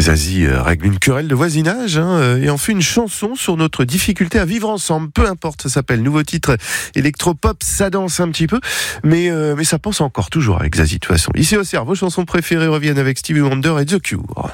Zazie règle une querelle de voisinage et en fait une chanson sur notre difficulté à vivre ensemble. Peu importe, ça s'appelle nouveau titre électropop, ça danse un petit peu, mais ça pense encore toujours avec Zazie de toute façon. Ici au CR, vos chansons préférées reviennent avec Stevie Wonder et The Cure.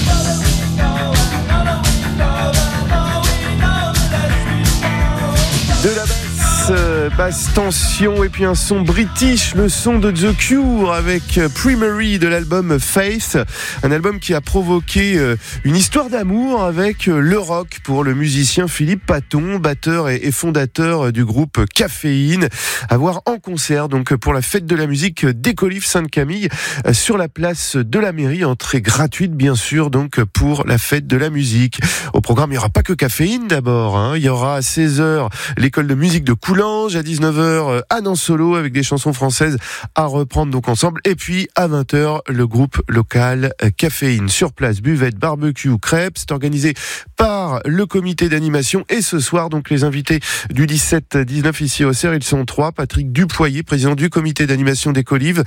De la basse tension et puis un son british, le son de The Cure avec Primary de l'album Faith, un album qui a provoqué une histoire d'amour avec le rock pour le musicien Philippe Paton, batteur et fondateur du groupe Caféine, à voir en concert donc pour la fête de la musique d'Écolives Sainte-Camille sur la place de la mairie, entrée gratuite bien sûr donc pour la fête de la musique. Au programme, il n'y aura pas que Caféine d'abord, il y aura à 16h l'école de musique de Coulanges, à 19h Anne en solo avec des chansons françaises à reprendre donc ensemble, et puis à 20h le groupe local Caféine. Sur place, buvette, barbecue, crêpes, c'est organisé par le comité d'animation et ce soir donc les invités du 17-19 ici au CER, ils sont 3, Patrick Dupoyer, président du comité d'animation d'Écolives,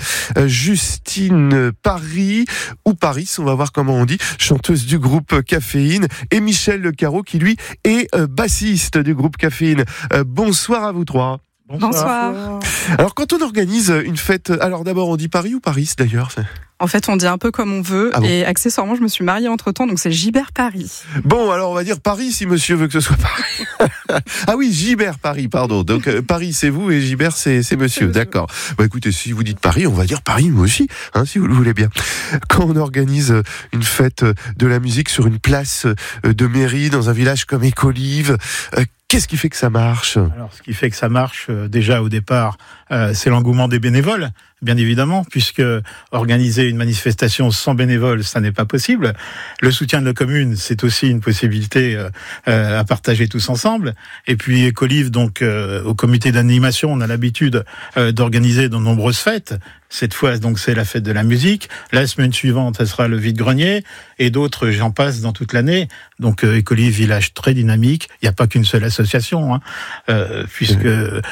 Justine Paris ou Paris, on va voir comment on dit, chanteuse du groupe Caféine, et Michel Le Carreau qui lui est bassiste du groupe Caféine. Bonsoir à vous trois. Bonsoir. Alors quand on organise une fête, alors d'abord on dit Paris ou Paris d'ailleurs? En fait, on dit un peu comme on veut, et accessoirement, je me suis mariée entre-temps, donc c'est Gibert Paris. Bon, alors on va dire Paris si monsieur veut que ce soit Paris. Ah oui, Gibert Paris, pardon. Donc Paris c'est vous et Gibert c'est monsieur, d'accord. Bah écoutez, si vous dites Paris, on va dire Paris nous aussi, si vous le voulez bien. Quand on organise une fête de la musique sur une place de mairie, dans un village comme Écolives, qu'est-ce qui fait que ça marche? Alors, ce qui fait que ça marche, déjà au départ, c'est l'engouement des bénévoles, bien évidemment, puisque organiser une manifestation sans bénévoles, ça n'est pas possible. Le soutien de la commune, c'est aussi une possibilité à partager tous ensemble. Et puis Écolives, donc au comité d'animation, on a l'habitude d'organiser de nombreuses fêtes. Cette fois, donc, c'est la fête de la musique. La semaine suivante, ça sera le vide-grenier. Et d'autres, j'en passe dans toute l'année. Donc, Écolives, village très dynamique. Il n'y a pas qu'une seule association, puisque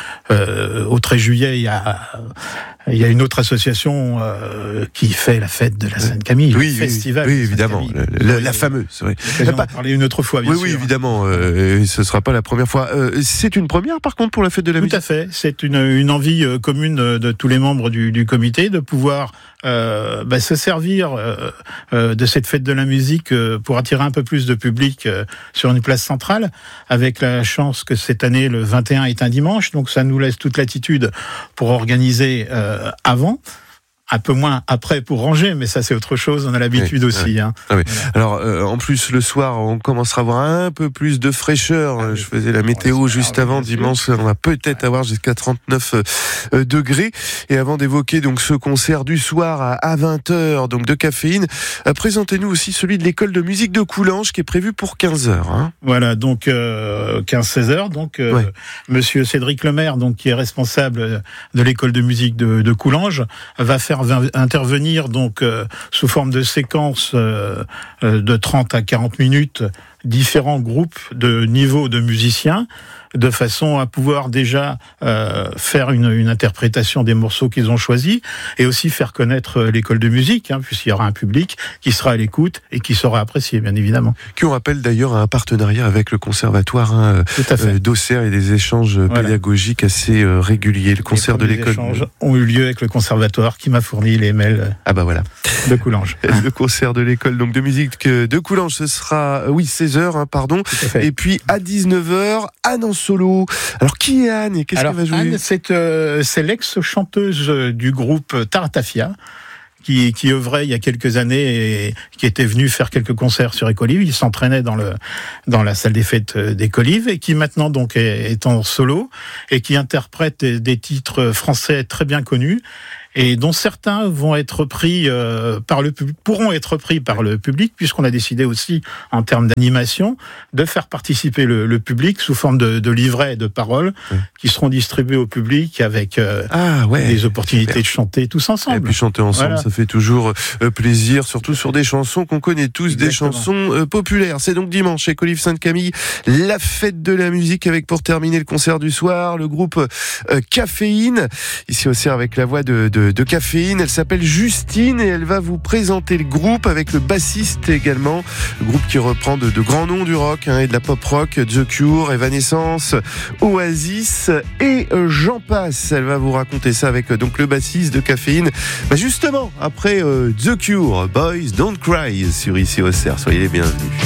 au 13 juillet, il y a une autre association qui fait la fête de la Sainte-Camille, le festival. Oui, évidemment, la fameuse. Oui. On va en parler une autre fois, bien sûr. Oui, évidemment. Ce ne sera pas la première fois. C'est une première, par contre, pour la fête de la musique. Tout à fait. C'est une envie commune de tous les membres du comité de pouvoir se servir de cette fête de la musique pour attirer un peu plus de public sur une place centrale, avec la chance que cette année le 21 est un dimanche, donc ça nous laisse toute latitude pour organiser avant. Un peu moins après pour ranger, mais ça c'est autre chose, on a l'habitude aussi. Ah oui. Voilà. Alors en plus le soir on commencera à avoir un peu plus de fraîcheur. Je faisais la météo juste avant, dimanche on va peut-être avoir jusqu'à 39 degrés. Et avant d'évoquer donc ce concert du soir à 20h donc de Caféine, présentez-nous aussi celui de l'école de musique de Coulanges qui est prévu pour 15h. Voilà, donc 15-16h, donc monsieur Cédric Lemaire, donc qui est responsable de l'école de musique de Coulanges, va faire intervenir donc sous forme de séquences de 30 à 40 minutes différents groupes de niveaux de musiciens, de façon à pouvoir déjà faire une interprétation des morceaux qu'ils ont choisis, et aussi faire connaître l'école de musique, puisqu'il y aura un public qui sera à l'écoute et qui saura apprécier, bien évidemment. Qui on rappelle d'ailleurs un partenariat avec le conservatoire d'Auxerre et des échanges pédagogiques assez réguliers. Le concert de l'école. Les échanges ont eu lieu avec le conservatoire qui m'a fourni les mails de Coulanges. Le concert de l'école donc de musique de Coulanges, ce sera 16h, et puis à 19h, Anne en solo. Alors qui est Anne et qu'est-ce qu'elle va jouer? Anne, c'est l'ex-chanteuse du groupe Taratafia, qui œuvrait il y a quelques années et qui était venu faire quelques concerts sur Écolives. Il s'entraînait dans la salle des fêtes d'Écolives, et qui maintenant donc est en solo et qui interprète des titres français très bien connus, et dont certains vont être repris pourront être repris par le public, puisqu'on a décidé aussi, en termes d'animation, de faire participer le public sous forme de livrets de paroles qui seront distribués au public avec des opportunités de chanter tous ensemble. Et puis chanter ensemble, ça fait toujours plaisir, surtout sur des chansons qu'on connaît tous, des chansons populaires. C'est donc dimanche, Écolives Sainte-Camille, la fête de la musique, avec pour terminer le concert du soir, le groupe Caféine, ici au CER avec la voix de de Caféine. Elle s'appelle Justine et elle va vous présenter le groupe avec le bassiste également. Le groupe qui reprend de grands noms du rock et de la pop rock, The Cure, Evanescence, Oasis et j'en passe. Elle va vous raconter ça avec donc le bassiste de Caféine. Justement, après The Cure, Boys Don't Cry sur ICI Auxerre. Soyez les bienvenus.